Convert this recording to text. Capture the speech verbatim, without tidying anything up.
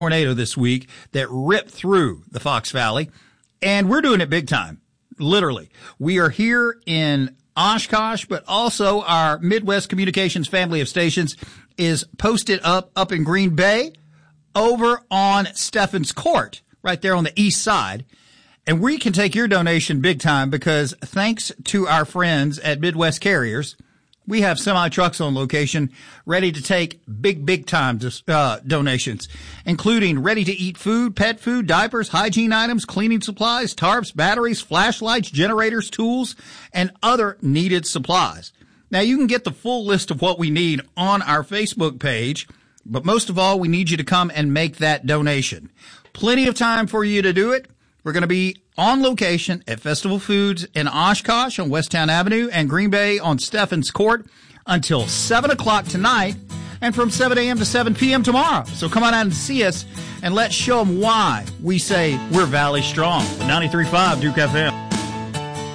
tornado this week that ripped through the Fox Valley, and we're doing it big time, literally. We are here in Oshkosh, but also our Midwest Communications family of stations is posted up up in Green Bay over on Stephens Court, right there on the east side. And we can take your donation big time because thanks to our friends at Midwest Carriers, we have semi-trucks on location ready to take big, big time uh, donations, including ready-to-eat food, pet food, diapers, hygiene items, cleaning supplies, tarps, batteries, flashlights, generators, tools, and other needed supplies. Now, you can get the full list of what we need on our Facebook page, but most of all, we need you to come and make that donation. Plenty of time for you to do it. We're going to be on location at Festival Foods in Oshkosh on Westtown Avenue and Green Bay on Stephens Court until seven o'clock tonight and from seven a.m. to seven p.m. tomorrow. So come on out and see us, and let's show them why we say we're Valley Strong. ninety-three point five Duke F M.